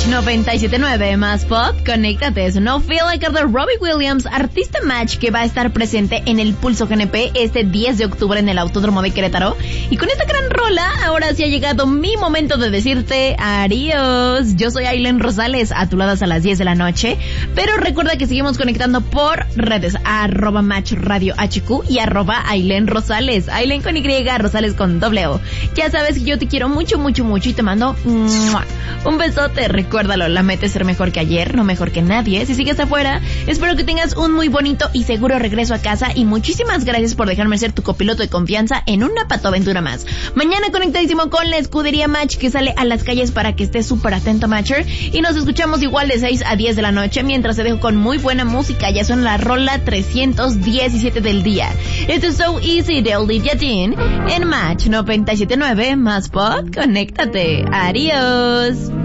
Match 97.9 más pop, conéctate. Es No Feel Like It de Robbie Williams, artista Match que va a estar presente en el Pulso GNP este 10 de octubre en el Autódromo de Querétaro. Y con esta gran rola, ahora sí ha llegado mi momento de decirte adiós. Yo soy Ailén Rosales, a tu lado hasta las 10 de la noche. Pero recuerda que seguimos conectando por redes, @Match Radio HQ y @Ailén Rosales. Ailén con Y, Rosales con W. Ya sabes que yo te quiero mucho, mucho, mucho y te mando un besote. Recuérdalo, la meta es ser mejor que ayer, no mejor que nadie. Si sigues afuera, espero que tengas un muy bonito y seguro regreso a casa y muchísimas gracias por dejarme ser tu copiloto de confianza en una patoaventura más. Mañana conectadísimo con la escudería Match que sale a las calles para que estés súper atento, Matcher, y nos escuchamos igual de 6 a 10 de la noche mientras te dejo con muy buena música. Ya son la rola 317 del día. Esto es So Easy de Olivia Dean en Match 97.9 más pop, conéctate. Adiós.